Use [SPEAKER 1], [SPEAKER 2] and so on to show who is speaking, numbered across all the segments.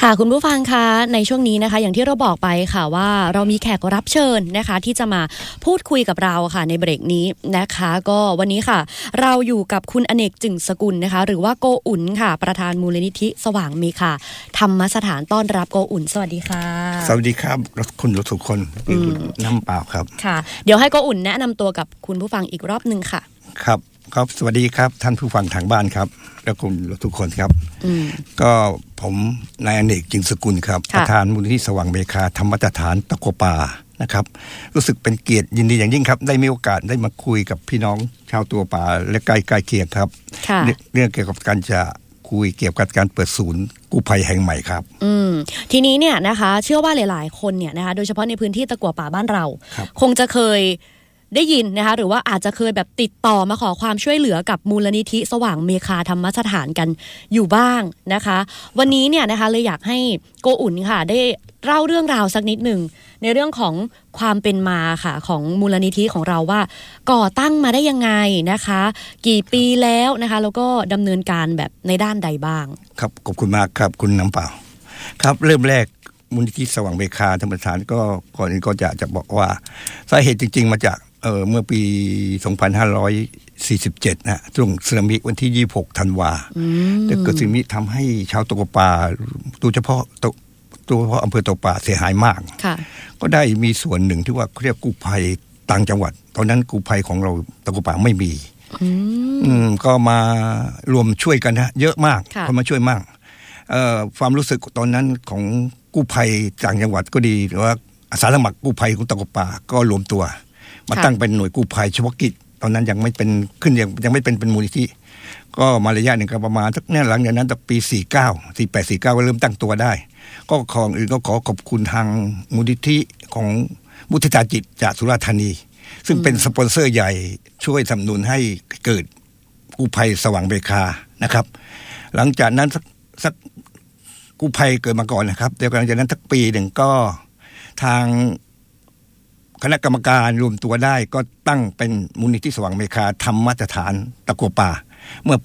[SPEAKER 1] ค่ะคุณผู้ฟังคะในช่วงนี้นะคะอย่างที่เราบอกไปค่ะว่าเรามีแขกรับเชิญนะคะที่จะมาพูดคุยกับเราค่ะในเบรกนี้นะคะก็วันนี้ค่ะเราอยู่กับคุณอเนกจึงสกุลนะคะหรือว่าโกอุ่นค่ะประธานมูลนิธิสว่างเมฆาธรรมสถานต้อนรับโกอุ่นสวัสดีค่ะ
[SPEAKER 2] สวัสดีครับคุณทุกคนน้ำเปล่าครับ
[SPEAKER 1] ค่ะเดี๋ยวให้โกอุ่นแนะนำตัวกับคุณผู้ฟังอีกรอบนึงค่ะ
[SPEAKER 2] ครับสวัสดีครับท่านผู้ฟังทางบ้านครับและคุณทุกคนครับก็ผมนายอเนกจึงสกุลครับประธานมูลนิธิสว่างเมฆาธรรมสถานตะกัวป่านะครับรู้สึกเป็นเกียรติยินดีอย่างยิ่งครับได้มีโอกาสได้มาคุยกับพี่น้องชาวตัวป่าและใกล้เคียงครับเรื่องเกี่ยวกับการจะคุยเกี่ยวกับการเปิดศูนย์กู้ภัยแห่งใหม่ครับ
[SPEAKER 1] ทีนี้เนี่ยนะคะเชื่อว่าหลายๆคนเนี่ยนะคะโดยเฉพาะในพื้นที่ตะกัวป่าบ้านเราคงจะเคยได้ยินนะคะหรือว่าอาจจะเคยแบบติดต่อมาขอความช่วยเหลือกับมูลนิธิสว่างเมฆาธรรมสถานกันอยู่บ้างนะคะวันนี้เนี่ยนะคะเลยอยากให้โกอุ่นค่ะได้เล่าเรื่องราวสักนิดหนึ่งในเรื่องของความเป็นมาค่ะของมูลนิธิของเราว่าก่อตั้งมาได้ยังไงนะคะกี่ปีแล้วนะคะแล้วก็ดำเนินการแบบในด้านใดบ้าง
[SPEAKER 2] ครับขอบคุณมากครับคุณน้ำเปล่าครับเริ่มแรกมูลนิธิสว่างเมฆาธรรมสถานก็ก่อนอื่นก็จะบอกว่าสาเหตุจริงๆมาจากเมื่อปี 2547 นะช่วงสึนามิวันที่ 26 ธันวาแต่เกิดสึนามิทำให้ชาวตะกัวป่าโดยเฉพาะอำเภอตะกัวป่าเสียหายมากก็ได้มีส่วนหนึ่งที่ว่าเรียกกู้ภัยต่างจังหวัดตอนนั้นกู้ภัยของเราตะกัวป่าไม่มีก็มารวมช่วยกันนะเยอะมากคนมาช่วยมากความรู้สึกตอนนั้นของกู้ภัยต่างจังหวัดก็ดีหรือว่าอาสาสมัครกู้ภัยของตะกัวป่าก็รวมตัวมาตั้งเป็นหน่วยกู้ภัยเฉพาะกิจตอนนั้นยังไม่เป็นขึ้นยังไม่เป็นมูลนิธิก็มาระยะหนึ่งก็ประมาณสักเนี่ยหลังจากนั้นตั้งปี48 49ก็เริ่มตั้งตัวได้ก็ของอื่นก็ขอขอบคุณทางมูลนิธิของมุทิตาจิตจากสุราษฎร์ธานีซึ่งเป็นสปอนเซอร์ใหญ่ช่วยสนับสนุนให้เกิดกู้ภัยสว่างเมฆานะครับหลังจากนั้นสักกู้ภัยเกิดมาก่อนนะครับเดี๋ยวหลังจากนั้นสักปีหนึ่งก็ทางคณะกรรมการรวมตัวได้ก็ตั้งเป็นมูลนิธิสว่างเมฆาธรรมสถานตะกัวป่าเมื่อปี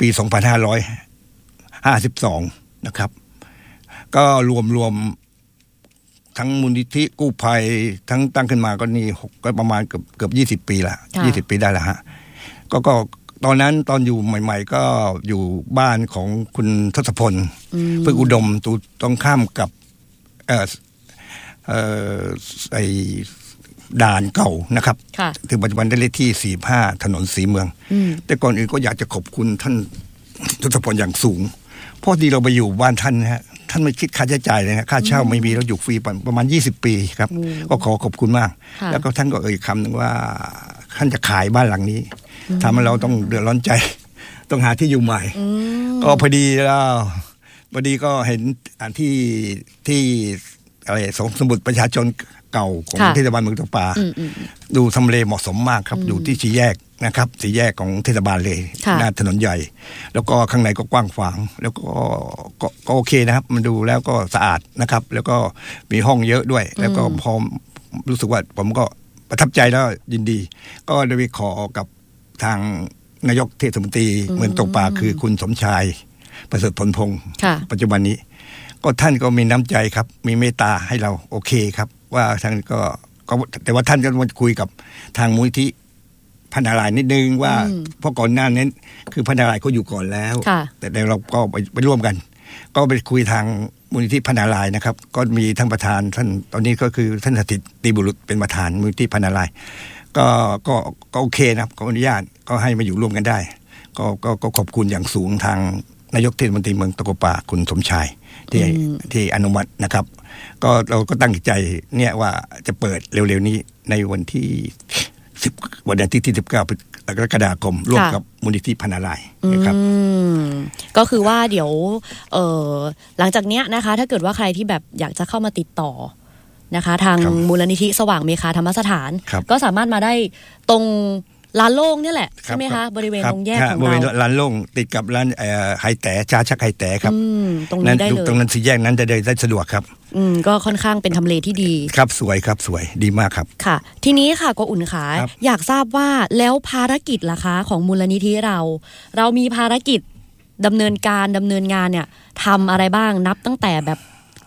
[SPEAKER 2] 2552 นะครับก็รวมทั้งมูลนิธิกู้ภัยทั้งตั้งขึ้นมาก็ประมาณเกือบ20 ปีละ20 ปีได้แล้วฮะก็ตอนนั้นตอนอยู่ใหม่ๆก็อยู่บ้านของคุณทศพลฝึกอุดมตรงข้ามกับไอด่านเก่านะครับถึงปัจจุบันได้เลขที่45ถนนสีเมืองแต่ก่อนอื่นก็อยากจะขอบคุณท่านทศพลอย่างสูงเพราะที่เราไปอยู่บ้านท่านนะฮะท่านไม่คิดค่าใช้จ่ายเลยนะค่าเช่าไม่มีเราอยู่ฟรีประมาณ20 ปีครับก็ขอบคุณมากแล้วก็ท่านก็คำหนึ่งว่าท่านจะขายบ้านหลังนี้ทำให้เราต้องเดือดร้อนใจต้องหาที่อยู่ใหม่ก็พอดีก็เห็นที่อะไรสมุดประชาชนเก่าของเทศบาลเมืองตะกัวป่าดูทำเลเหมาะสมมากครับอยู่ที่สี่แยกนะครับสี่แยกของเทศบาลเลยหน้าถนนใหญ่แล้วก็ข้างในก็กว้างขวางแล้วก็โอเคนะครับมันดูแล้วก็สะอาดนะครับแล้วก็มีห้องเยอะด้วยแล้วก็พอรู้สึกว่าผมก็ประทับใจแล้วยินดีก็ได้ไปขอกับทางนายกเทศมนตรีเมืองตะกัวป่าคือคุณสมชายประเสริฐผลพงศ์ปัจจุบันนี้ก็ท่านก็มีน้ำใจครับมีเมตตาให้เราโอเคครับว่าท่านก็แต่ว่าท่านก็มาคุยกับทางมูลนิธิพันนารายณ์นิดนึงว่าเพราะก่อนหน้านั้นคือพันนารายณ์เขาอยู่ก่อนแล้วแต่เราก็ไปร่วมกันก็ไปคุยทางมูลนิธิพันนารายณ์นะครับก็มีท่านประธานท่านตอนนี้ก็คือท่านสถิตตีบุรุษเป็นประธานมูลนิธิพันนารายณ์ก็โอเคนะครับก็อนุญาตก็ให้มาอยู่ร่วมกันได้ก็ขอบคุณอย่างสูงทางนายกเทศมนตรีเมืองตะกัวป่าคุณสมชายที่อนุมัตินะครับก็เราก็ตั้งใจเนี่ยว่าจะเปิดเร็วๆนี้ในวันที่วันอาทิตย์ที่19 กรกฎาคมร่วมกับมูลนิธิพันนารายณ์นะครับ
[SPEAKER 1] ก็คือว่าเดี๋ยวหลังจากเนี้ยนะคะถ้าเกิดว่าใครที่แบบอยากจะเข้ามาติดต่อนะคะทางมูลนิธิสว่างเมฆาธรรมสถานก็สามารถมาได้ตรงร้านโล่งนี่แหละใช่ไหมคะบริเวณตรงแยกของเราบริเวณ
[SPEAKER 2] ร้านโล่งติดกับร้านไฮแต่ชาชักไฮแต่ครับ
[SPEAKER 1] ตรงนี้ได้เลย
[SPEAKER 2] ตรงนั้นสี่แยกนั้นจะได้สะดวกครับ
[SPEAKER 1] ก็ค่อนข้างเป็นทำเลที่ดี
[SPEAKER 2] ครับสวยดีมากครับ
[SPEAKER 1] ค่ะทีนี้ค่ะโกอุ่นขาอยากทราบว่าแล้วภารกิจล่ะคะของมูลนิธิเรามีภารกิจดำเนินงานเนี่ยทำอะไรบ้างนับตั้งแต่แบบ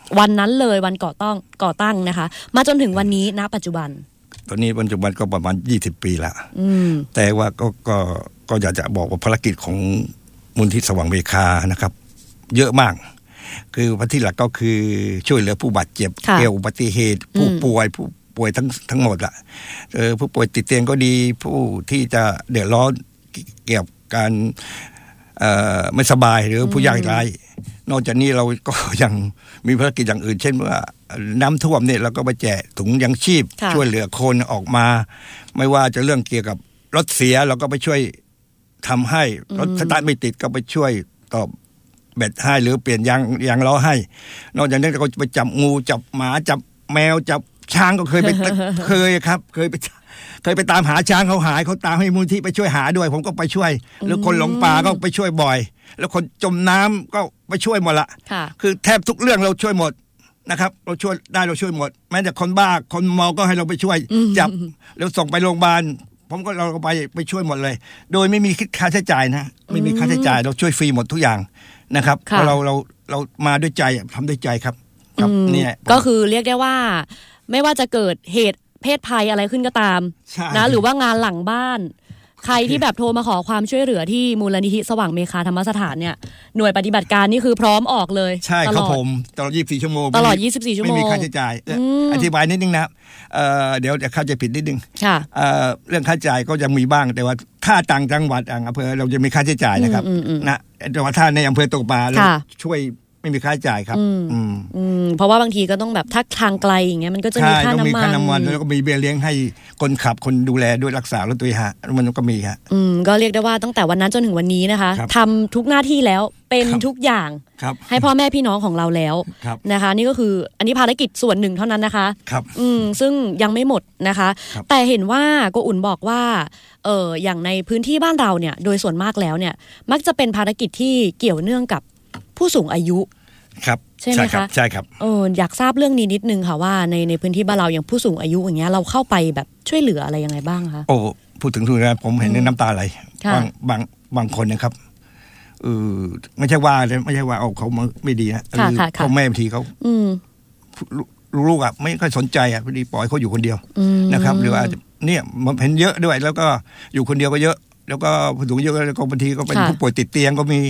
[SPEAKER 1] วันนั้นเลยวันก่อตั้งนะคะมาจนถึงวันนี้ณปัจจุบัน
[SPEAKER 2] ตอนนี้ปัจจุบันก็ประมาณ20 ปีละแต่ว่าก็อยากจะบอกว่าภารกิจของมูลที่สว่างเมฆานะครับเยอะมากคือภารกิจหลักก็คือช่วยเหลือผู้บาดเจ็บเกี่ยวอุบัติเหตุผู้ป่วยทั้งหมดละผู้ป่วยติดเตียงก็ดีผู้ที่จะเดือดร้อนเกี่ยวกับการไม่สบายหรือผู้ยากไร้นอกจากนี้เราก็ยังมีภารกิจอย่างอื่นเช่นว่าน้ำท่วมเนี่ยเราก็ไปแจกถุงยังชีพช่วยเหลือคนออกมาไม่ว่าจะเรื่องเกี่ยวกับรถเสียเราก็ไปช่วยทำให้รถสตาร์ทไม่ติดก็ไปช่วยตอบแบตให้หรือเปลี่ยนยางล้อให้นอกจากนั้นเราก็ไปจับงูจับหมาจับแมวจับช้างก็เคยไปเคยไปตามหาช้างเขาหายเขาตามให้มูลที่ไปช่วยหาด้วยผมก็ไปช่วยหรือคนหลงป่าก็ไปช่วยบ่อยแล้วคนจมน้ำก็ไปช่วยหมดละคือแทบทุกเรื่องเราช่วยหมดนะครับเราช่วยได้เราช่วยหมดแม้แต่คนบ้าคนเมาก็ให้เราไปช่วยจับแล้วส่งไปโรงพยาบาลเราก็ไปช่วยหมดเลยโดยไม่มีคิดค่าใช้จ่ายนะไม่มีค่าใช้จ่ายเราช่วยฟรีหมดทุกอย่างนะครับเพราะเรามาด้วยใจทำด้วยใจครับเนี่ย
[SPEAKER 1] ก็คือเรียกได้ว่าไม่ว่าจะเกิดเหตุเพศภัยอะไรขึ้นก็ตามนะหรือว่างานหลังบ้านใครที่แบบโทรมาขอความช่วยเหลือที่มูลนิธิสว่างเมฆาธรรมสถานเนี่ยหน่วยปฏิบัติการนี่คือพร้อมออกเลย
[SPEAKER 2] ใช่ครับผมตลอด24 ชั่วโมง
[SPEAKER 1] ตลอด24 ชั่วโมง
[SPEAKER 2] ไม่มีค่าใช้จ่ายอธิบายนิดนึงนะเดี๋ยวจะเข้าใจผิดนิดนึงเรื่องค่าใช้จ่ายก็ยังมีบ้างแต่ว่าถ้าต่างจังหวัดอำเภอเราจะมีค่าใช้จ่ายนะครับนะแต่ว่าถ้าในอำเภอตกปลาเราช่วยไม่มีค่าใช้จ่ายครับ
[SPEAKER 1] เพราะว่าบางทีก็ต้องแบบถ้าทางไกลอย่างเงี้ยมันก็จะมีค่าน้ำมัน
[SPEAKER 2] แล้วก็มีเบี้ยเลี้ยงให้คนขับคนดูแลด้วยรักษารถตัวฮะมันก็มีฮะ
[SPEAKER 1] ก็เรียกได้ว่าตั้งแต่วันนั้นจนถึงวันนี้นะคะทำทุกหน้าที่แล้วเป็นทุกอย่างให้พ่อแม่พี่น้องของเราแล้วนะคะนี่ก็คืออันนี้ภารกิจส่วนหนึ่งเท่านั้นนะคะซึ่งยังไม่หมดนะคะแต่เห็นว่าโกอุ่นบอกว่าอย่างในพื้นที่บ้านเราเนี่ยโดยส่วนมากแล้วเนี่ยมักจะเป็นภารกิจที่เกี่ยวเนื่องกับผู้สูงอายุ
[SPEAKER 2] ครับ
[SPEAKER 1] ใช่ไหมคะ
[SPEAKER 2] ใช่ครับ
[SPEAKER 1] อยากทราบเรื่องนี้นิดนึงค่ะว่าในพื้นที่บ้านเราอย่างผู้สูงอายุอย่างเงี้ยเราเข้าไปแบบช่วยเหลืออะไรยังไงบ้างคะ
[SPEAKER 2] พูดถึงทุกนะผมเห็นในน้ำตาไหลบางคนนะครับไม่ใช่ว่าเลยไม่ใช่ว่าเขาไม่ดีนะพ่อแม่บางทีเขาลูกไม่ค่อยสนใจพอดีปล่อยเขาอยู่คนเดียวนะครับหรือว่าเนี่ยมันเห็นเยอะด้วยแล้วก็อยู่คนเดียวก็เยอะแล้วก็ผู้สูงอายุแล้วก็บางทีก็เป็นผู้ป่วยติดเตียงก็มี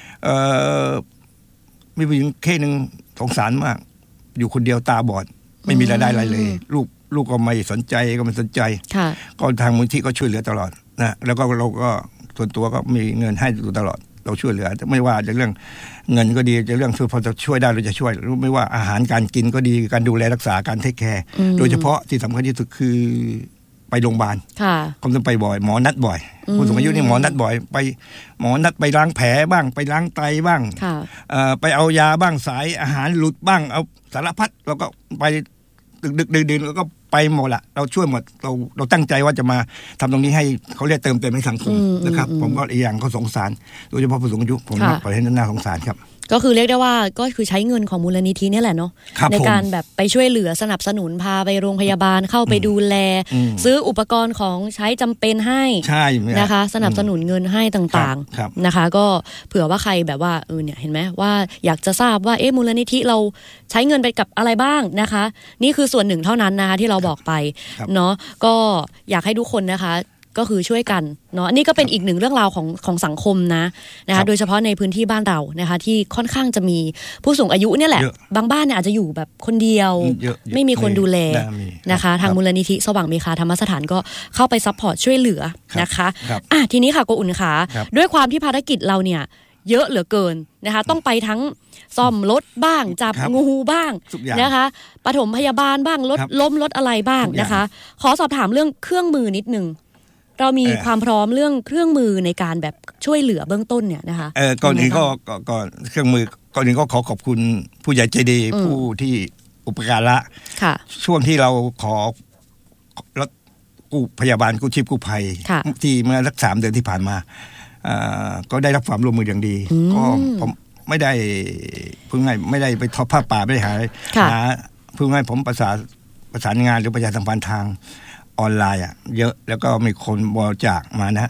[SPEAKER 2] มีผู้หญิงเคสหนึ่งสงสารมากอยู่คนเดียวตาบอดไม่มีรายได้อะไรเลยลูกก็ไม่สนใจก็ไม่สนใจก็ทางมูลที่ก็ช่วยเหลือตลอดนะแล้วก็เราก็ส่วนตัวก็มีเงินให้ตลอดเราช่วยเหลือไม่ว่าจะเรื่องเงินก็ดีจะเรื่องพอจะช่วยได้เราจะช่วยไม่ว่าอาหารการกินก็ดีการดูแลรักษาการเทคแคร์โดยเฉพาะที่สำคัญที่สุดคือไปโรงพยาบาลผมต้องไปบ่อยหมอนัดบ่อยผู้สูงอายุนี่หมอนัดบ่อยไปหมอนัดไปล้างแผลบ้างไปล้างไตบ้างไปเอายาบ้างสายอาหารหลุดบ้างเอาสารพัดเราก็ไปดึกดื่นแล้วก็ไปหมดละเราช่วยหมดเราตั้งใจว่าจะมาทำตรงนี้ให้เขาเรียกเติมเต็มให้สังคมนะครับผมก็อีกอย่างเขาสงสารโดยเฉพาะผู้สูงอายุผมปล่อยให้น่าสงสารครับ
[SPEAKER 1] ก็คือเรียกได้ว่าก็คือใช้เงินของมูลนิธินี่แหละเนาะในการแบบไปช่วยเหลือสนับสนุนพาไปโรงพยาบาลเข้าไปดูแลซื้ออุปกรณ์ของใช้จำเป็นให้นะคะสนับสนุนเงินให้ต่างๆนะคะก็เผื่อว่าใครแบบว่าเนี่ยเห็นไหมว่าอยากจะทราบว่ามูลนิธิเราใช้เงินไปกับอะไรบ้างนะคะนี่คือส่วนหนึ่งเท่านั้นนะคะที่เราบอกไปเนาะก็อยากให้ทุกคนนะคะก็คือช่วยกันเนาะนี่ก็เป็นอีกหนึ่งเรื่องราวของสังคมนะคะโดยเฉพาะในพื้นที่บ้านเรานะคะที่ค่อนข้างจะมีผู้สูงอายุเนี่ยแหละบางบ้านเนี่ยอาจจะอยู่แบบคนเดียวไม่มีคนดูแลนะคะทางมูลนิธิสว่างเมฆาธรรมสถานก็เข้าไปซัพพอร์ตช่วยเหลือนะคะทีนี้ค่ะโกอุ่นค่ะด้วยความที่ภารกิจเราเนี่ยเยอะเหลือเกินนะคะต้องไปทั้งซ่อมรถบ้างจับงูบ้างนะคะปฐมพยาบาลบ้างรถล้มรถอะไรบ้างนะคะขอสอบถามเรื่องเครื่องมือนิดนึงเรามีความพร้อมเรื่องเครื่องมือในการแบบช่วยเหลือเบื้องต้นเนี่ยนะคะ
[SPEAKER 2] ก่อนอื่นก็เครื่องมือก่อนอื่นก็ขอบคุณผู้ใหญ่ใจดีผู้ที่อุปการะช่วงที่เราขอรถกู้พยาบาลกู้ชีพกู้ภัยที่เมื่อสัก3 เดือนที่ผ่านมาก็ได้รับความร่วมมืออย่างดีก็ผมไม่ได้พึ่งไงไม่ได้ไปทอดผ้าป่าไม่ได้หาพึ่งไงผมประสานงานหรือประชาสัมพันธ์ทางออนไลน์เยอะแล้วก็มีคนบริจาคมานะ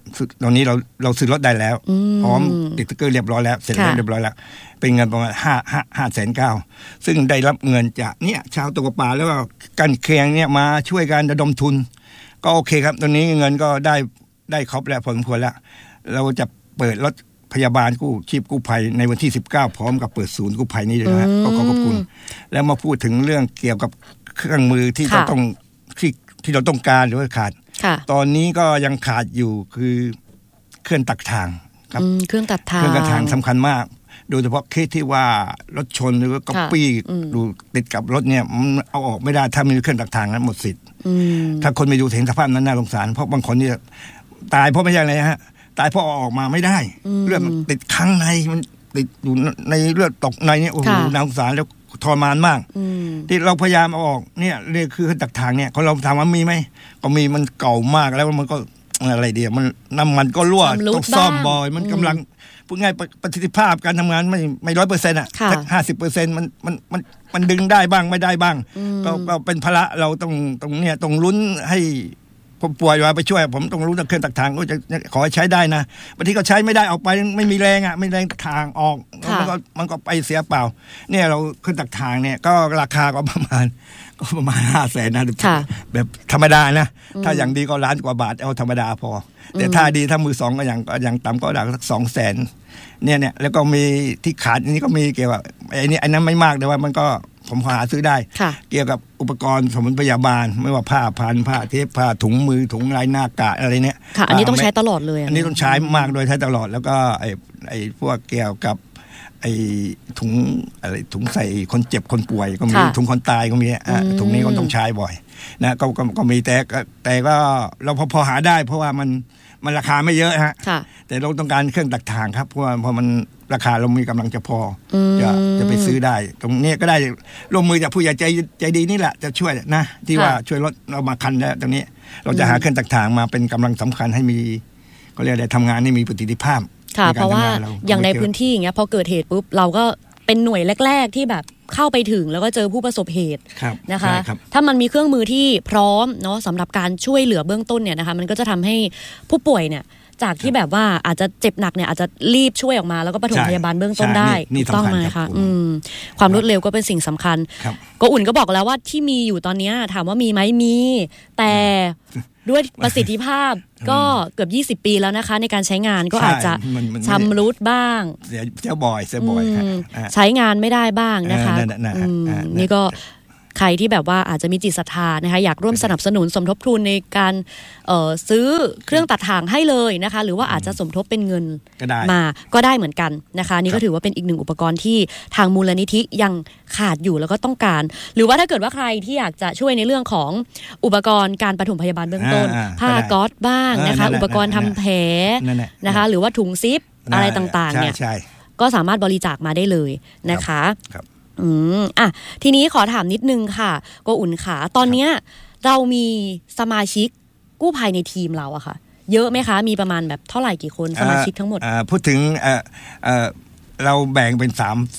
[SPEAKER 2] ตอนนี้เราซื้อรถได้แล้วพร้อมติดสติ๊กเกอร์เรียบร้อยแล้วเสร็จแล้วเรียบร้อยแล้วเป็นเงินประมาณ5,900,000ซึ่งได้รับเงินจากเนี่ยชาวตกปลาแล้วก็กันเคียงเนี่ยมาช่วยกันระดมทุนก็โอเคครับตอนนี้เงินก็ได้ครบแล้วพอสมควรแล้วเราจะเปิดรถพยาบาลกู้ชีพกู้ภัยในวันที่19พร้อมกับเปิดศูนย์กู้ภัยนี้เลยนะก็ขอบคุณแล้วมาพูดถึงเรื่องเกี่ยวกับเครื่องมือที่เราต้องที่เราต้องการหรือว่าขาดตอนนี้ก็ยังขาดอยู่คือเครื่องตัดทางครับ
[SPEAKER 1] เครื่องตัดทาง
[SPEAKER 2] สำคัญมากโดยเฉพาะเคสที่ว่ารถชนหรือว่าก๊อปปี้ดูติดกับรถเนี่ยมันเอาออกไม่ได้ถ้าไม่มีเครื่องตัดทางนั้นหมดสิทธิ์ถ้าคนไม่ดูเห็นสภาพนั้นน่าสงสารเพราะบางคนเนี่ยตายเพราะไม่ใช่อะไรฮะตายเพราะออกมาไม่ได้เลือดมันติดข้างในมันติดอยู่ในเลือดตกในเนี่ยโอ้โหน่าสงสารแล้วทรมานมากที่เราพยายามเอาออกเนี่ยเรียกคือตัดทางเนี่ยเขาเราถามว่ามีไหมก็มีมันเก่ามากแล้วมันก็อะไรเดียวมันน้ำมันก็รั่วต้องซ่อมบ่อยมันกำลังพูดง่ายประสิทธิภาพการทำงานไม่100%อ่ะสัก50%มันดึงได้บ้างไม่ได้บ้างก็เป็นภาระเราต้องลุ้นให้ผมป่วยมาไปช่วยผมต้องรู้เครื่องตัดทางก็จะขอใช้ได้นะบางทีก็ใช้ไม่ได้ออกไปไม่มีแรงอ่ะไม่แรงทางออกมันก็ไปเสียเปล่าเนี่ยเราเครื่องตัดทางเนี่ยก็ราคาก็ประมาณ500,000นะแบบธรรมดานะถ้าอย่างดีก็1,000,000 กว่าบาทเอาธรรมดาพอแต่ถ้าดีถ้ามือสองก็อย่างต่ำก็ได้สัก200,000เนี่ยแล้วก็มีที่ขาดนี่ก็มีเกี่ยวกับไอ้นั้นไม่มากแต่ว่ามันก็ผมหาซื้อได้เกี่ยวกับอุปกรณ์สมุนพยาบาลไม่ว่าผ้าพันผ้าเทปผ้าถุงมือถุงลายหน้ากากอะไรเนี่ย
[SPEAKER 1] ค่ะอันนี้ต้องใช้ตลอดเลย
[SPEAKER 2] อันนี้ต้องใช้มากโดยใช้ตลอดแล้วก็ไอ้พวกเกี่ยวกับไอ้ถุงอะไรถุงใส่คนเจ็บคนป่วยก็มีถุงคนตายก็มีถุงนี้ก็ต้องใช้บ่อยนะก็มีแต่ก็เราพอหาได้เพราะว่ามันราคาไม่เยอะฮะแต่เราต้องการเครื่องตัดทางครับเพราะมันราคาเรามีกำลังจะพอจะไปซื้อได้ตรงนี้ก็ได้ร่วมมือจากผู้ใหญ่ใจดีนี่แหละจะช่วยนะที่ว่าช่วยลดเรามาคันแล้วตรงนี้เราจะหาเครื่องตัดทางมาเป็นกำลังสำคัญให้มีก็เรียกอะไรทำงานให้มีประสิทธิภาพ
[SPEAKER 1] ค่ะเพราะว่าอย่างในพื้นที่อย่างเงี้ยพอเกิดเหตุปุ๊บเราก็เป็นหน่วยแรกๆที่แบบเข้าไปถึงแล้วก็เจอผู้ประสบเหตุนะคะถ้ามันมีเครื่องมือที่พร้อมเนาะสำหรับการช่วยเหลือเบื้องต้นเนี่ยนะคะมันก็จะทำให้ผู้ป่วยเนี่ยจากที่แบบว่าอาจจะเจ็บหนักเนี่ยอาจจะรีบช่วยออกมาแล้วก็ปฐมพยาบาลเบื้องต้นได้ถูกต้องไหมคะความรวดเร็วก็เป็นสิ่งสำคัญก็อุ่นก็บอกแล้วว่าที่มีอยู่ตอนนี้ถามว่ามีไหมมีแต่ด้วยประสิทธิภาพก็เกือบ20 ปีแล้วนะคะในการใช้งานก็อาจจะชำรุดบ้าง
[SPEAKER 2] เสียบ่อย
[SPEAKER 1] ใช้งานไม่ได้บ้างนะคะนี่ก็ใครที่แบบว่าอาจจะมีจิตศรัทธานะคะอยากร่วมสนับสนุนสมทบทุนในการซื้อเครื่องตัดทางให้เลยนะคะหรือว่าอาจจะสมทบเป็นเงินมาก็ได้เหมือนกันนะคะนี่ก็ถือว่าเป็นอีกหนึ่งอุปกรณ์ที่ทางมูลนิธิยังขาดอยู่แล้วก็ต้องการหรือว่าถ้าเกิดว่าใครที่อยากจะช่วยในเรื่องของอุปกรณ์การปฐมพยาบาลเบื้องต้นผ้าก๊อซบ้างนะคะอุปกรณ์ทำแผลนะคะหรือว่าถุงซิปอะไรต่างๆเนี่ยก็สามารถบริจาคมาได้เลยนะคะทีนี้ขอถามนิดนึงค่ะก็อุ่นขาตอนเนี้ยเรามีสมาชิกกู้ภัยในทีมเราอะค่ะเยอะไหมคะมีประมาณแบบเท่าไหร่กี่คนสมาชิกทั้งหมด
[SPEAKER 2] พูดถึงเราแบ่งเป็น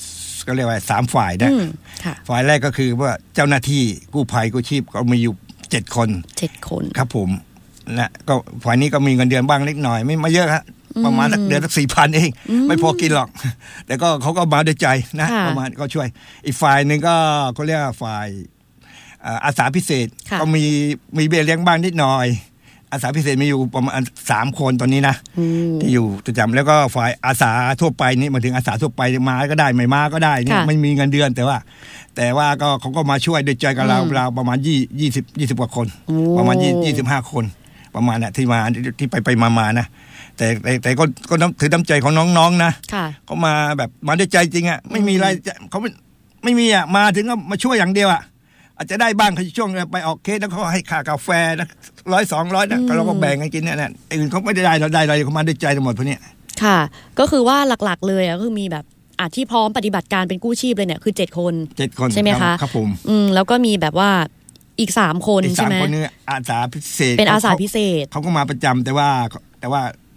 [SPEAKER 2] 3ก็เรียกว่า3ฝ่ายนะฝ่ายแรกก็คือว่าเจ้าหน้าที่กู้ภัยกู้ชีพก็มีอยู่7 คนครับผมนะก็ฝ่ายนี้ก็มีเงินเดือนบ้างเล็กน้อยไม่มาเยอะฮะประมาณเดือนสัก 4,000 เองไม่พอกินหรอกแต่ก็เขาก็มาด้วยใจนะประมาณก็ช่วยอีกฝ่ายนึงก็เขาเรียกว่าฝ่ายอาสาพิเศษก็มีเบี้ยเลี้ยงบ้างนิดหน่อยอาสาพิเศษมีอยู่ประมาณ3 คนตอนนี้นะที่อยู่ประจำแล้วก็ฝ่ายอาสาทั่วไปนี่มาถึงอาสาทั่วไปมาก็ได้ไม่มาก็ได้นี่ไม่มีเงินเดือนแต่ว่าก็เขาก็มาช่วยด้วยใจกับเราประมาณ20 กว่าคนประมาณ25 คนประมาณน่ะที่มาที่ไปมานะแต่ก็ถือน้ำใจของน้องๆนะเขามาแบบมาด้วยใจจริงอ่ะไม่มีอะไรเขาไม่มีอ่ะมาถึงก็มาช่วยอย่างเดียวอ่ะอาจจะได้บ้างช่วงไปออกเคสแล้วเขาให้ค่ากาแฟนะ100-200นะเราก็แบ่งกันกินเนี่ยอื่นเขาไม่ได้เราได้อะไรเขามาด้วยใจทั้งหมดพวกนี้
[SPEAKER 1] ค่ะก็คือว่าหลักๆเลยอ่ะคือมีแบบที่พร้อมปฏิบัติการเป็นกู้ชีพเลยเนี่ยคือ7 คนใช่ไหมคะ
[SPEAKER 2] ครับผม
[SPEAKER 1] แล้วก็มีแบบว่าอีก3 คนใช่ไหม
[SPEAKER 2] 3 คนนี้อาสาพิเศษ
[SPEAKER 1] เป็นอาสาพิเศษ
[SPEAKER 2] เขาก็มาประจำแต่ว่า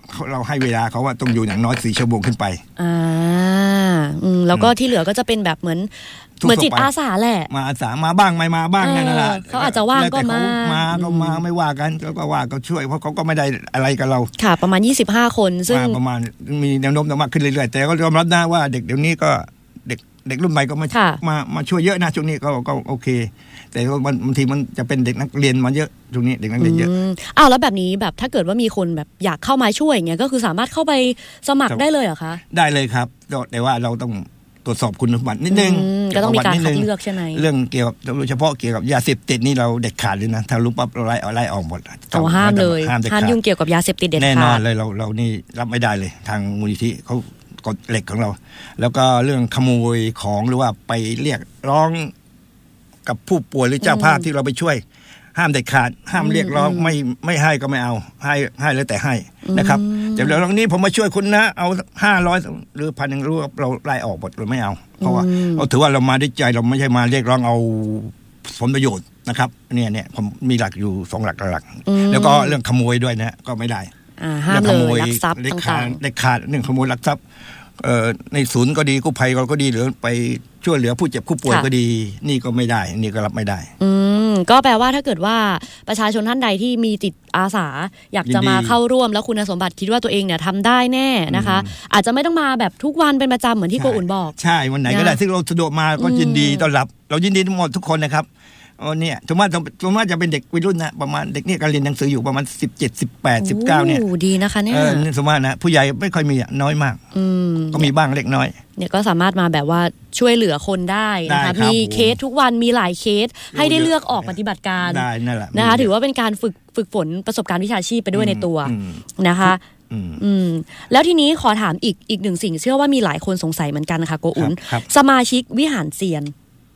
[SPEAKER 2] เราให้เวลาเขาว่าต้องอยู่อย่างน้อย4 ชั่วโมงขึ้นไป
[SPEAKER 1] แล้วก็ที่เหลือก็จะเป็นแบบเหมือนจิตอาสาแหละ
[SPEAKER 2] มาอาสามาบ้างไม่มาบ้างนั่นแหละ
[SPEAKER 1] เขาอาจจะว่างก็มา
[SPEAKER 2] ไม่ว่ากันแล้วก็ว่าก็ช่วยเพราะเขาก็ไม่ได้อะไรกับเรา
[SPEAKER 1] ค่ะประมาณ25 คนซึ่ง
[SPEAKER 2] ประมาณมีแนวโน้มจะมากขึ้นเรื่อยๆแต่ก็ยอมรับนะว่าเด็กเดี๋ยวนี้ก็เด็กรุ่นใหม่ก็มาช่วยเยอะนะช่วงนี้ก็โอเคแต่บางทีมันจะเป็นเด็กนักเรียนมาเยอะช่วงนี้เด็กนักเรียนเยอะ
[SPEAKER 1] แล้วแบบนี้แบบถ้าเกิดว่ามีคนแบบอยากเข้ามาช่วยอย่างเงี้ยก็คือสามารถเข้าไปสมัครได้เลยเหรอคะ
[SPEAKER 2] ได้เลยครับแต่ว่าเราต้องตรวจสอบคุณสมบัตินิดนึง
[SPEAKER 1] ก็ต้องมีการคัดเลือกใช่ไหม
[SPEAKER 2] เรื่องเกี่ยวกับโดยเฉพาะเกี่ยวกับยาเสพติดนี่เราเด็ดขาดเลยนะถ้ารู้ปั๊บเราไล่ออกหมด
[SPEAKER 1] ห้ามเลยห้ามยุ่งเกี่ยวกับยาเสพติดเด็ดขาด
[SPEAKER 2] แน่นอนเลยเรานี่รับไม่ได้เลยทางมูลนิธิเขากฎเหล็กของเราแล้วก็เรื่องขโมยของหรือว่าไปเรียกร้องกับผู้ป่วยหรือเจ้าภาพที่เราไปช่วยห้ามเด็ดขาดห้ามเรียกร้องไม่ให้ก็ไม่เอาให้แล้วแต่ให้นะครับแต่เดี๋ยวตรงนี้ผมมาช่วยคุณนะเอา500หรือ1,000รู้เราไล่ออกหมดเราไม่เอาเพราะว่าเราถือว่าเรามาด้วยใจเราไม่ใช่มาเรียกร้องเอาผลประโยชน์นะครับเนี่ยผมมีหลักอยู่2 หลักแล้วก็เรื่องขโมยด้วยนะก็ไม่ได้
[SPEAKER 1] ห้ามเลยลักทรัพย์
[SPEAKER 2] ต่างๆเด็ดขาดเรื่องขโมยลักทรัพย์ในศูนย์ก็ดีกู้ภัยก็ดีหรือไปช่วยเหลือผู้เจ็บผู้ป่วยก็ดีนี่ก็ไม่ได้นี่ก็รับไม่ได้
[SPEAKER 1] ก็แปลว่าถ้าเกิดว่าประชาชนท่านใดที่มีจิตอาสาอยากจะมาเข้าร่วมแล้วคุณสมบัติคิดว่าตัวเองเนี่ยทำได้แน่นะคะอาจจะไม่ต้องมาแบบทุกวันเป็นประจำเหมือนที่โกอุ่นบอก
[SPEAKER 2] ใช่วันไหนก็ได้ที่เราสะดวกมาก็ยินดีต้อนรับเรายินดีทั้งหมดทุกคนนะครับเนี่ยสมมติจะเป็นเด็กวัยรุ่นนะประมาณเด็กนี่การเรียนหนังสืออยู่ประมาณ17 18 19เนี่ย
[SPEAKER 1] ดีนะคะเนี่ย
[SPEAKER 2] สมมตินะผู้ใหญ่ไม่ค่อยมีน้อยมากก็มีบ้างเล็กน้อย
[SPEAKER 1] เนี่ยก็สามารถมาแบบว่าช่วยเหลือคนได้นะคะมีเคสทุกวันมีหลายเคสให้ได้เลือกออกปฏิบัติการ
[SPEAKER 2] ได้นั่นแหละ
[SPEAKER 1] นะคะถือว่าเป็นการฝึกฝนประสบการณ์วิชาชีพไปด้วยในตัวนะคะแล้วทีนี้ขอถามอีกหนึ่งสิ่งเชื่อว่ามีหลายคนสงสัยเหมือนกันค่ะโกอุ่นสมาชิกวิหารเซียน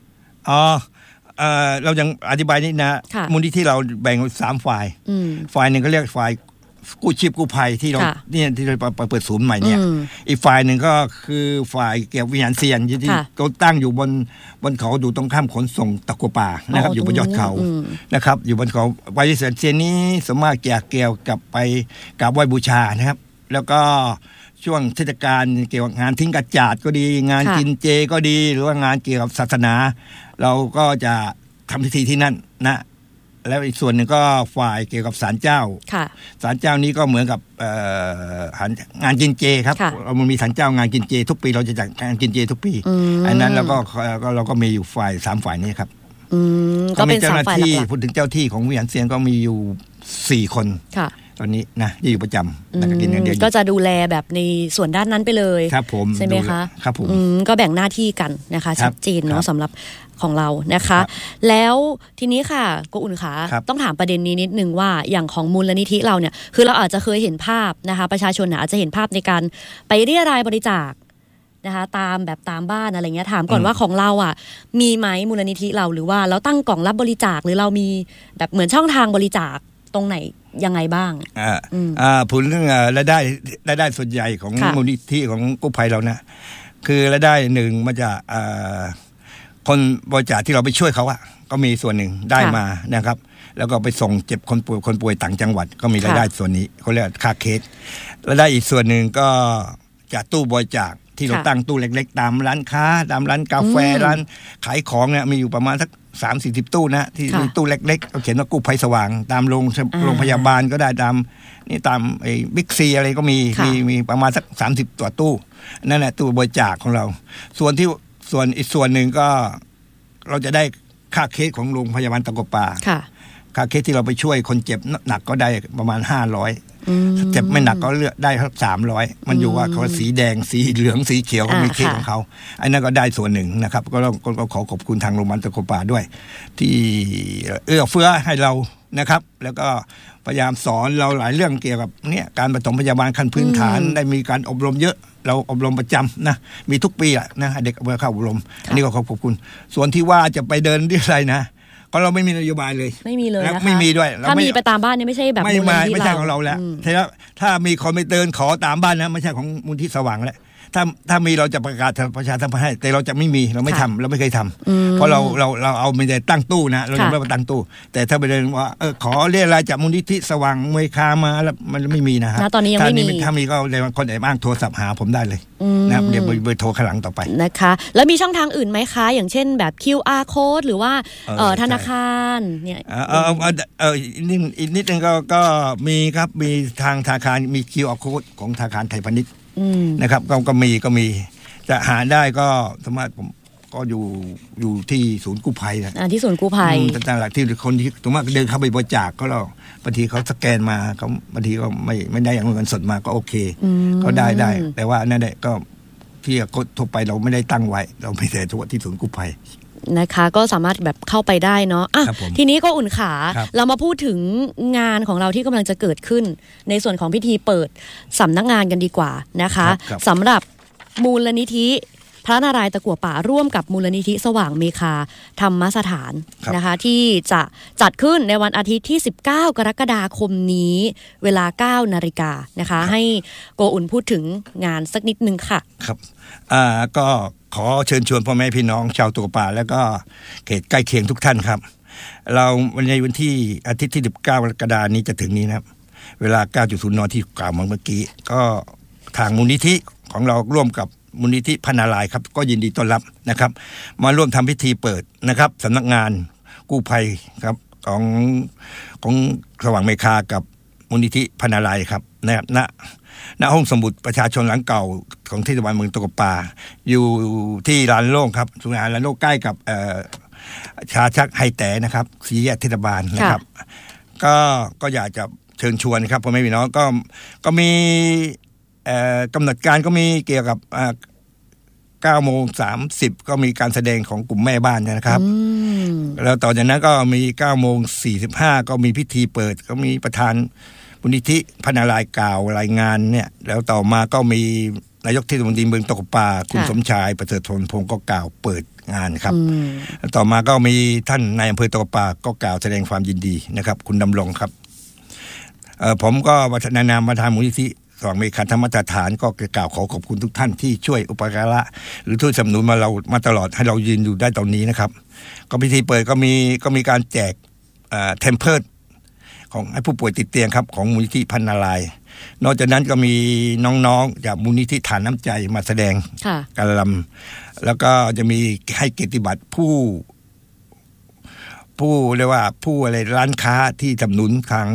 [SPEAKER 2] เรายังอธิบายนิดนะมูลนิธิเราแบ่งเป็น3 ฝ่ายฝ่ายหนึ่งก็เรียกฝ่ายกู้ชีพกู้ภัยที่เราเปิดศูนย์ใหม่เนี่ยอีกฝ่ายหนึ่งก็คือฝ่ายเกี่ยวกับวิหารเซียนที่เขาตั้งอยู่บนเขาดูตรงข้ามขนส่งตะกัวป่านะครับอยู่บนยอดเขานะครับอยู่บนเขาวิหารเซียนนี้สามารถเกี่ยวกับไปกราบไหว้บูชานะครับแล้วก็ช่วงเทศกาลเกี่ยวกับงานทิ้งกระจาดก็ดีงานกินเจก็ดีหรือว่างานเกี่ยวกับศาสนาเราก็จะทำพิธีที่นั่นนะแล้วอีกส่วนหนึ่งก็ฝ่ายเกี่ยวกับศาลเจ้าศาลเจ้านี้ก็เหมือนกับงานกินเจครับมันมีศาลเจ้างานกินเจทุกปีเราจะจัดงานกินเจทุกปีอันนั้นเราก็มีอยู่ฝ่าย3 ฝ่ายนี้ครับ
[SPEAKER 1] ก็เป็น3 ฝ่ายหลัก
[SPEAKER 2] พูดถึงเจ้าที่ของวิหารเซียนก็มีอยู่4 คนตอนนี้นะที่อยู่ประจำ
[SPEAKER 1] กินเดียวก็จะดูแลแบบในส่วนด้านนั้นไปเลย
[SPEAKER 2] ครับผม
[SPEAKER 1] ใช่ไหมคะ
[SPEAKER 2] ครับผม
[SPEAKER 1] ก็แบ่งหน้าที่กันนะคะชัดเจนเนาะสำหรับของเรานะคะแล้วทีนี้ค่ะโกอุ่นขาต้องถามประเด็นนี้นิดนึงว่าอย่างของมูลนิธิเราเนี่ยคือเราอาจจะเคยเห็นภาพนะคะประชาชนอาจจะเห็นภาพในการไปเรียรายบริจาคนะคะตามบ้านอะไรเงี้ยถามก่อนว่าของเราอ่ะมีไหมมูลนิธิเราหรือว่าเราตั้งกล่องรับบริจาคหรือเรามีแบบเหมือนช่องทางบริจาคตรงไหนยังไงบ้าง
[SPEAKER 2] ผลเรื่องรายได้ส่วนใหญ่ของมูลนิธิของกู้ภัยเรานะคือรายได้หนึ่งมาจากคนบริจาคที่เราไปช่วยเขาอะก็มีส่วนหนึ่งได้มานะครับแล้วก็ไปส่งเจ็บคนป่วยต่างจังหวัดก็มีรายได้ส่วนนี้เขาเรียกค่าเคสรายได้อีกส่วนหนึ่งก็จากตู้บริจาคที่เราตั้งตู้เล็กๆตามร้านค้าตามร้านกาแฟร้านขายของเนี่ยมีอยู่ประมาณสัก30-40 ตู้นะที่ตู้เล็กๆเขาเขียนว่ากู้ภัยสว่างตามโรงพยาบาลก็ได้ตามไอ้บิ๊กซีอะไรก็มีประมาณสัก30 ตัวตู้นั่นแหละตู้บริจาคของเราส่วนอีกส่วนหนึ่งก็เราจะได้ค่าเคสของโรงพยาบาลตะกัวป่าค่าเคสที่เราไปช่วยคนเจ็บหนักก็ได้ประมาณ500เจ็บไม่หนักก็เลือกได้สัก300มันอยู่ว่าเขาสีแดงสีเหลืองสีเขียวเขามีเคสของเขาอันนั้นก็ได้ส่วนหนึ่งนะครับก็ขอขอบคุณทางโรงพยาบาลตะกัวป่าด้วยที่เอื้อเฟื้อให้เรานะครับแล้วก็พยายามสอนเราหลายเรื่องเกี่ยวกับเนี่ยการปฐมพยาบาลขั้นพื้นฐานได้มีการอบรมเยอะเราอบรมประจำนะมีทุกปีอะนะเด็กเข้าอบรมอันนี้ก็ขอบคุณส่วนที่ว่าจะไปเดินที่อะไรนะก็เราไม่มีนโยบายเลย
[SPEAKER 1] ไม่มีเลยนะคะ
[SPEAKER 2] ไม่มีด้วย
[SPEAKER 1] ถ้ามีไปตามบ้านเนี่ยไม่ใช่แบบ
[SPEAKER 2] ไม่ใช่ของเราแล้วถ้ามีคนไปเดินขอตามบ้านนะไม่ใช่ของมูลที่สว่างแล้วถ้ามีเราจะประกาศประชาสัมพันธ์ให้แต่เราจะไม่มีเราไม่ทำเราไม่เคยทำเพราะเราเอาไม่ได้ตั้งตู้นะเรายังไม่มาตั้งตู้แต่ถ้าไปเดินว่าขอเรียกอะไรจากมูลนิธิสว่างเมฆามาแล้วมันไม่มีนะฮะ
[SPEAKER 1] ตอนนี้ยังไม่มี
[SPEAKER 2] ถ้ามีก็เลยคนแอบอ้างโทรศัพท์หาผมได้เลยนะครับเดี๋ยวเบอร์โทรข้างหลังต่อไป
[SPEAKER 1] นะคะแล้วมีช่องทางอื่นไหมคะอย่างเช่นแบบ QR code หรือว่าธนาคารเนี่ย
[SPEAKER 2] อีกนิดนึงก็มีครับมีทางธนาคารมี QR code ของธนาคารไทยพาณิชย์นะครับก็มีจะหาได้ก็สามารถผมก็อยู่ที่ศูนย์กู้ภัยนะ
[SPEAKER 1] ที่ศูนย์กู้ภัย
[SPEAKER 2] ต่างๆที่คนที่สมมติเดินเข้าไปบริจาคก็เราบางทีเขาสแกนมาเขาบางทีก็ไม่ได้อย่างเงินสดมาก็โอเคก็ได้แต่ว่านั่นแหละก็ที่กดทั่วไปเราไม่ได้ตั้งไว้เราไม่แต่ทั่วที่ศูนย์กู้ภัย
[SPEAKER 1] นะคะก็สามารถแบบเข้าไปได้เนาะทีนี้ก็อุ่นขาเรามาพูดถึงงานของเราที่กำลังจะเกิดขึ้นในส่วนของพิธีเปิดสำนักงานกันดีกว่านะคะสำหรับมูลนิธิพระนารายณ์ตะกั่วป่าร่วมกับมูลนิธิสว่างเมฆาธรรมสถานนะคะที่จะจัดขึ้นในวันอาทิตย์ที่19กรกฎาคมนี้เวลา 9 นาฬิกานะคะให้โกอุ่นพูดถึงงานสักนิดนึงค่ะ
[SPEAKER 2] ครับก็ขอเชิญชวนพ่อแม่พี่น้องชาวตะกั่วป่าแล้วก็เขตใกล้เคียงทุกท่านครับเราในวันที่อาทิตย์ที่19กรกฎาคมนี้จะถึงนี้นะครับเวลา 9:00 นที่กล่าวมาเมื่อกี้ก็ทางมูลนิธิของเราร่วมกับมูลนิธิพระนารายณ์ครับก็ยินดีต้อนรับนะครับมาร่วมทำพิธีเปิดนะครับสำนักงานกู้ภัยครับของสว่างเมฆากับมูลนิธิพระนารายณ์ครับนะครับณห้องสมุดประชาชนหลังเก่าของเทศบาลเมืองตะกั่วป่าอยู่ที่ลานโล่งครับสุนทรลานโล่งใกล้กับชาชักไฮแต่นะครับสี่แยกเทศบาลนะครับก็อยากจะเชิญชวนครับพ่อแม่พี่น้องก็มีกำหนดการก็มีเกี่ยวกับ9:30 ก็มีการแสดงของกลุ่มแม่บ้านนะครับแล้วต่อจากนั้นก็มี9:45 ก็มีพิธีเปิดก็มีประธานมูลนิธิพระนารายณ์กล่าวรายงานเนี่ยแล้วต่อมาก็มีนายกเทศมนตรีเมืองตะกั่วป่าคุณสมชายประเสริฐผลพงศ์ก็กล่าวเปิดงานครับต่อมาก็มีท่านนายอำเภอตะกั่วป่าก็กล่าวแสดงความยินดีนะครับคุณดำรงครับผมก็ในนามประธานมูลนิธิสว่างเมฆาธรรมสถานก็กล่าวขอขอบคุณทุกท่านที่ช่วยอุปการะหรือช่วยสนับสนุนมาตลอดให้เรายืนอยู่ได้ตอนนี้นะครับก็พิธีเปิดก็มีการแจกเทมเพิลของให้ผู้ป่วยติดเตียงครับของมูลนิธิพระนารายณ์นอกจากนั้นก็มีน้องๆจากมูลนิธิฐานน้ำใจมาแสดงการรำแล้วก็จะมีให้เกียรติบัตรผู้เรียกว่าผู้อะไรร้านค้าที่สนับสนุนทาง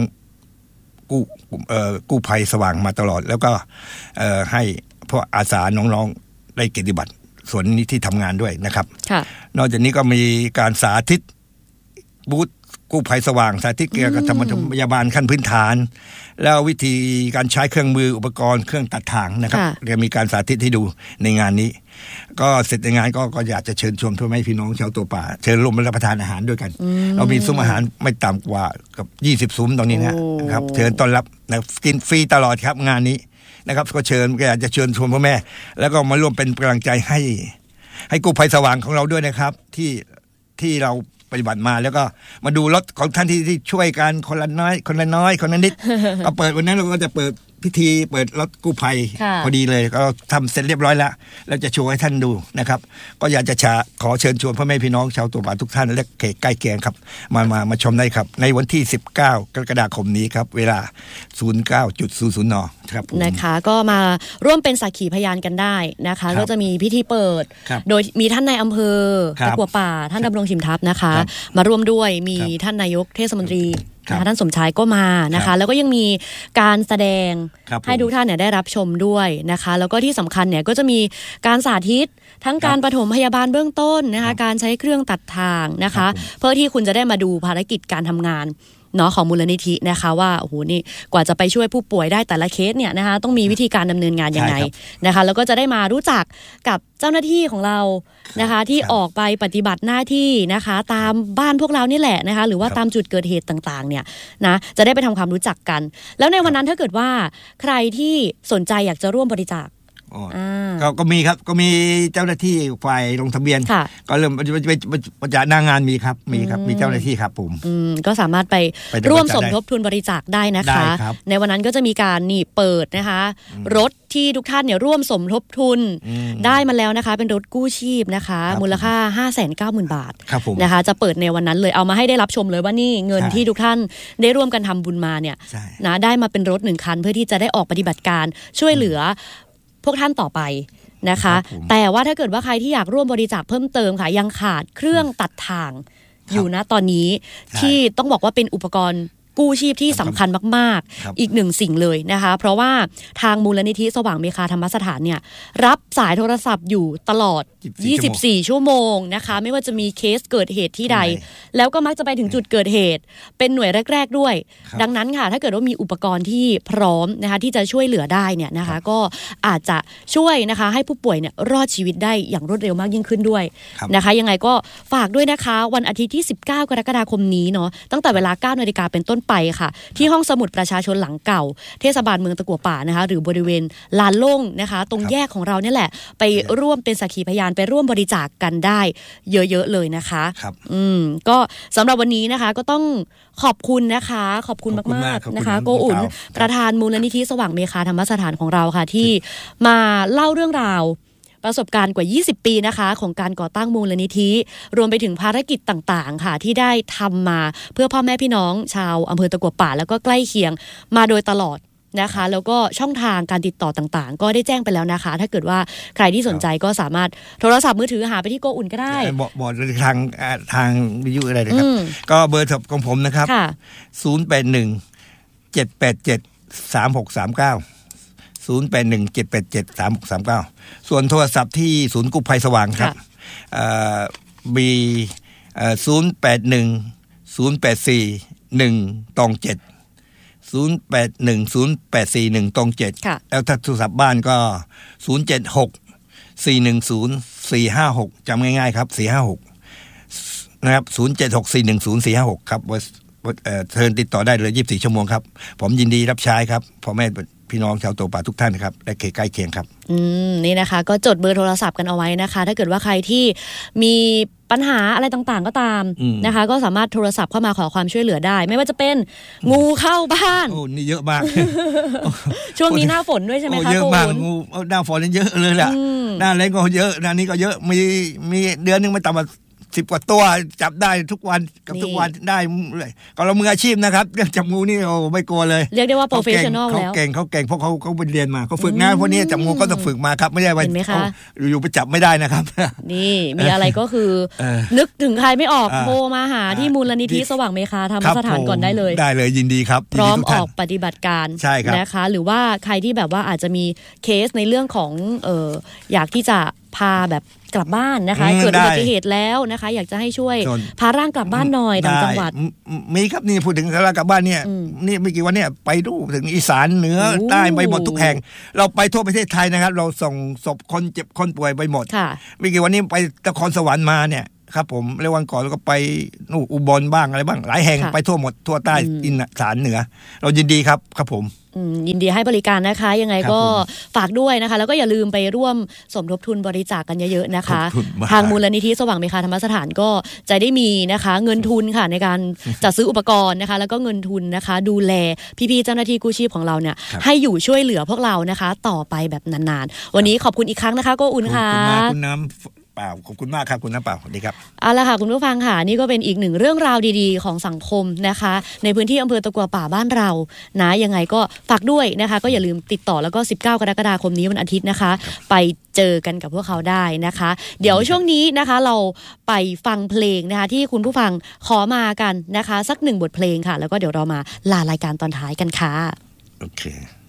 [SPEAKER 2] กู้ภัยสว่างมาตลอดแล้วก็ให้พวกอาสาน้องๆได้เกียรติบัตรส่วนนี้ที่ทำงานด้วยนะครับนอกจากนี้ก็มีการสาธิตบูธกู้ภัยสว่างสาธิตเกี่ยวกับธรรมพยาบาลขั้นพื้นฐานแล้ววิธีการใช้เครื่องมืออุปกรณ์เครื่องตัดถ่างนะครับจะมีการสาธิตให้ดูในงานนี้ก็เสร็จในงานก็อยากจะเชิญชวนพ่อแม่พี่น้องชาวตะกั่วป่าเชิญร่วมรับประทานอาหารด้วยกันเรามีซุ้มอาหารไม่ต่ำกว่ากับ20ซุ้มตรงนี้นะครับเชิญต้อนรับนะกินฟรีตลอดครับงานนี้นะครับก็เชิญก็อยากจะเชิญชวนพ่อแม่แล้วก็มาร่วมเป็นกำลังใจให้กู้ภัยสว่างของเราด้วยนะครับที่เราปฏิบัติมาแล้วก็มาดูรถของท่านที่ช่วยกันคนละน้อยคนละนิดก็เปิดวันนั้นเราก็จะเปิดพิธีเปิดรถกู้ภัยพอดีเลยก็ทำเสร็จเรียบร้อยแล้วแล้วจะโชว์ให้ท่านดูนะครับก็อยากจะขอเชิญชวนพ่อแม่พี่น้องชาวตะกั่วป่าทุกท่านและเขตใกล้เคียงครับมาชมได้ครับในวันที่19กรกฎาคมนี้ครับเวลา 09:00 นครับ
[SPEAKER 1] นะคะก็มาร่วมเป็นสักขีพยานกันได้นะคะก็จะมีพิธีเปิดโดยมีท่านนายอำเภอตะกั่วป่าท่านดำรงชิมทัพนะคะมาร่วมด้วยมีท่านนายกเทศมนตรีท่านสมชายก็มานะคะแล้วก็ยังมีการแสดงให้ทุกท่านเนี่ยได้รับชมด้วยนะคะแล้วก็ที่สำคัญเนี่ยก็จะมีการสาธิตทั้งการปฐมพยาบาลเบื้องต้นนะคะการใช้เครื่องตัดทางนะคะเพื่อที่คุณจะได้มาดูภารกิจการทำงานเนาะของมูลนิธินะคะว่าโอ้โหนี่กว่าจะไปช่วยผู้ป่วยได้แต่ละเคสเนี่ยนะคะต้องมีวิธีการดำเนินงานยังไงนะคะแล้วก็จะได้มารู้จักกับเจ้าหน้าที่ของเรานะคะที่ออกไปปฏิบัติหน้าที่นะคะตามบ้านพวกเรานี่แหละนะคะหรือว่าตามจุดเกิดเหตุต่างๆเนี่ยนะจะได้ไปทำความรู้จักกันแล้วในวันนั้นถ้าเกิดว่าใครที่สนใจอยากจะร่วมบริจาค
[SPEAKER 2] ก็มีครับก็มีเจ้าหน้าที่ฝ่ายลงทะเบียนก็เริ่มประจาหน้างานมีเจ้าหน้าที่ครับผม
[SPEAKER 1] ก็สามารถไปร่วมสมทบทุนบริจาคได้นะคะในวันนั้นก็จะมีการเปิดนะคะรถที่ทุกท่านเนี่ยร่วมสมทบทุนได้มาแล้วนะคะเป็นรถกู้ชีพนะคะมูลค่า 590,000 บาทนะคะจะเปิดในวันนั้นเลยเอามาให้ได้รับชมเลยว่านี่เงินที่ทุกท่านได้ร่วมกันทำบุญมาเนี่ยนะได้มาเป็นรถ1 คันเพื่อที่จะได้ออกปฏิบัติการช่วยเหลือพวกท่านต่อไปนะคะแต่ว่าถ้าเกิดว่าใครที่อยากร่วมบริจาคเพิ่มเติมค่ะยังขาดเครื่องตัดถ่างอยู่นะตอนนี้ที่ต้องบอกว่าเป็นอุปกรณ์กู้ชีพที่สำคัญมากๆอีกหนึ่งสิ่งเลยนะคะเพราะว่าทางมูลนิธิสว่างเมฆาธรรมสถานเนี่ยรับสายโทรศัพท์อยู่ตลอด24 ชั่วโมงนะคะไม่ว่าจะมีเคสเกิดเหตุที่ใดแล้วก็มักจะไปถึงจุดเกิดเหตุเป็นหน่วยแรกๆด้วยดังนั้นค่ะถ้าเกิดว่ามีอุปกรณ์ที่พร้อมนะคะที่จะช่วยเหลือได้เนี่ยนะคะก็อาจจะช่วยนะคะให้ผู้ป่วยเนี่ยรอดชีวิตได้อย่างรวดเร็วมากยิ่งขึ้นด้วยนะคะยังไงก็ฝากด้วยนะคะวันอาทิตย์ที่19 กรกฎาคมนี้เนาะตั้งแต่เวลา 9 นาฬิกาเป็นต้นไปค่ะที่ห้องสมุดประชาชนหลังเก่าเทศบาลเมืองตะกั่วป่านะคะหรือบริเวณลานโล่งนะคะตรงแยกของเราเนี่ยแหละไปร่วมเป็นสักขีพยานไปร่วมบริจาคกันได้เยอะๆเลยนะคะก็สำหรับวันนี้นะคะก็ต้องขอบคุณนะคะขอบคุณมากๆนะคะโกอุ่นประธานมูลนิธิสว่างเมฆาธรรมสถานของเราค่ะที่มาเล่าเรื่องราวประสบการณ์กว่า20 ปีนะคะของการก่อตั้งมูลนิธิรวมไปถึงภารกิจต่างๆค่ะที่ได้ทำมาเพื่อพ่อแม่พี่น้องชาวอำเภอตะกั่วป่าแล้วก็ใกล้เคียงมาโดยตลอดนะคะแล้วก็ช่องทางการติดต่อต่างๆก็ได้แจ้งไปแล้วนะคะถ้าเกิดว่าใครที่สนใจก็สามารถโทรศัพท์มือถือหาไปที่โกอุ่นก็ได้
[SPEAKER 2] บอกทางวิทยุอะไรนะครับก็เบอร์โทรของผมนะครับ081 787 3639 081-787-3639ส่วนโทรศัพท์ที่ศูนย์กู้ภัยสว่างครับมี081-084-1-7 081-084-1-7แล้วถ้าโทรศัพท์บ้านก็076-410-456จำง่ายๆครับ456นะครับ076-410-456ครับเชิญติดต่อได้เลย24 ชั่วโมงครับผมยินดีรับใช้ครับพ่อแม่พี่น้องชาวตะกั่วป่าทุกท่านนะครับและเขตใกล้เคียงครับ
[SPEAKER 1] นี่นะคะก็จดเบอร์โทรศัพท์กันเอาไว้นะคะถ้าเกิดว่าใครที่มีปัญหาอะไรต่างๆก็ตามนะคะก็สามารถโทรศัพท์เข้ามาขอความช่วยเหลือได้ไม่ว่าจะเป็นงูเข้าบ้าน
[SPEAKER 2] โอ้นี่เยอะมาก
[SPEAKER 1] ช่วงนี้หน้าฝนด้วยใช่ไหมคะ
[SPEAKER 2] เยอะมากงูหน้าฝนนี่เยอะเลยแหละหน้าแล้งก็เยอะหน้านี้ก็เยอะมีเดือนนึงไม่ต่ำกว่า10 กว่าตัวจับได้ทุกวันกับทุกวันได้เลยก็เรามืออาชีพนะครับเรื่องจับงูนี่โอ้ไม่กลัวเลย
[SPEAKER 1] เรียกได้ว่าโปรเฟชชั่นอลแล้ว
[SPEAKER 2] เขาเก่งเพราะเขาไปเรียนมาเขาฝึกงานพวกนี้จับงูก็ต้องฝึกมาครับไม่ใช่ว่าอยู่ไปจับไม่ได้นะครับ
[SPEAKER 1] นี่มีอะไรก็คือนึกถึงใครไม่ออกโทรมาหาที่มูลนิธิสว่างเมฆาธรรมสถานก่อนได้เลย
[SPEAKER 2] ยินดีครับ
[SPEAKER 1] พร้อมออกปฏิบัติการนะคะหรือว่าใครที่แบบว่าอาจจะมีเคสในเรื่องของอยากที่จะพาแบบกลับบ้านนะคะเกิดอุบัติเหตุแล้วนะคะอยากจะให้ช่วยพาร่างกลับบ้านหน่อยต่างจังหวัด
[SPEAKER 2] มีครับนี่พูดถึงร่างกลับบ้านเนี่ยนี่ไม่กี่วันเนี่ยไปดูถึงอีสานเหนือใต้ไปหมดทุกแห่งเราไปทั่วประเทศไทยนะครับเราส่งศพคนเจ็บคนป่วยไปหมดไม่กี่วันนี้ไปนครสวรรค์มาเนี่ยครับผมเรียกวันก่อนเราก็ไปอุบลบ้างอะไรบ้างหลายแห่งไปทั่วหมดทั่วใต้อีสานเหนือเรายินดีครับผม
[SPEAKER 1] ยินดีให้บริการนะคะยังไงก็ฝากด้วยนะคะแล้วก็อย่าลืมไปร่วมสมทบทุนบริจาคกันเยอะๆนะคะทางมูลนิธิสว่างเมฆาธรรมสถานก็จะได้มีนะคะเงินทุนค่ะในการจัดซื้ออุปกรณ์นะคะแล้วก็เงินทุนนะคะดูแลพี่ๆเจ้าหน้าที่กู้ชีพของเราเนี่ยให้อยู่ช่วยเหลือพวกเรานะคะต่อไปแบบนานๆวันนี้ขอบคุณอีกครั้งนะคะโกอุ่นค่ะ
[SPEAKER 2] คุณน้ำเปล่าขอบคุณมากครับคุณน้ำเปล่าสวัสดีครับ
[SPEAKER 1] เอาละค่ะคุณผู้ฟังค่ะนี่ก็เป็นอีกหนึ่งเรื่องราวดีๆของสังคมนะคะในพื้นที่อำเภอตะกั่วป่าบ้านเรานะยังไงก็ฝากด้วยนะคะก็อย่าลืมติดต่อแล้วก็19 กรกฎาคมนี้วันอาทิตย์นะคะไปเจอกันกับพวกเขาได้นะคะเดี๋ยวช่วงนี้นะคะเราไปฟังเพลงนะคะที่คุณผู้ฟังขอมากันนะคะสัก1 บทเพลงค่ะแล้วก็เดี๋ยวเรามาลารายการตอนท้ายกันค่ะ
[SPEAKER 2] โอเค